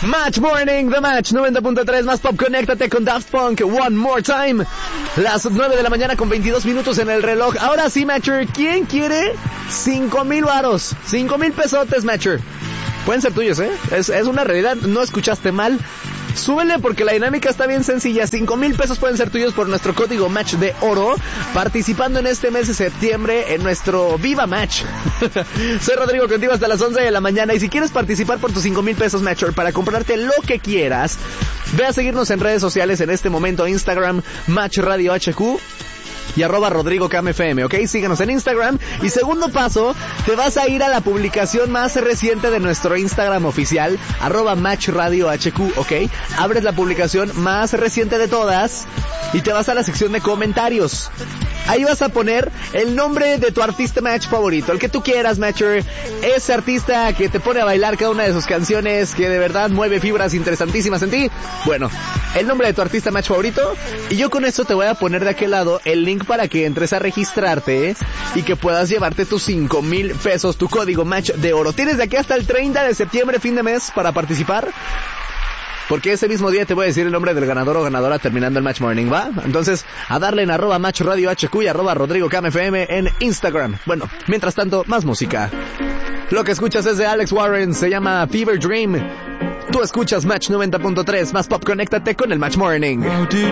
Match Morning, The Match 90.3 más pop, conéctate con Daft Punk One More Time. Las 9 de la mañana con 22 minutos en el reloj. Ahora sí, Matcher, ¿quién quiere 5,000 varos? 5,000 pesotes, Matcher. Pueden ser tuyos, es una realidad, no escuchaste mal. Súbele porque la dinámica está bien sencilla. 5,000 pesos pueden ser tuyos por nuestro código Match de Oro, participando en este mes de septiembre en nuestro Viva Match. Soy Rodrigo, contigo hasta las 11 de la mañana. Y si quieres participar por tus 5,000 pesos, Matcher, para comprarte lo que quieras, ve a seguirnos en redes sociales en este momento: Instagram, Match Radio HQ y @RodrigoCamFM, ¿ok? Síganos en Instagram. Y segundo paso, te vas a ir a la publicación más reciente de nuestro Instagram oficial, @MatchRadioHQ, ¿ok? Abres la publicación más reciente de todas y te vas a la sección de comentarios. Ahí vas a poner el nombre de tu artista Match favorito, el que tú quieras, Matcher. Ese artista que te pone a bailar cada una de sus canciones, que de verdad mueve fibras interesantísimas en ti. Bueno, el nombre de tu artista Match favorito. Y yo con eso te voy a poner de aquel lado el link para que entres a registrarte y que puedas llevarte tus 5,000 pesos, tu código Match de Oro. Tienes de aquí hasta el 30 de septiembre, fin de mes, para participar, porque ese mismo día te voy a decir el nombre del ganador o ganadora terminando el Match Morning, ¿va? Entonces, a darle en @Match Radio HQ y @RodrigoCamFM en Instagram. Bueno, mientras tanto, más música. Lo que escuchas es de Alex Warren, se llama Fever Dream. Tú escuchas Match 90.3, más pop, conéctate con el Match Morning.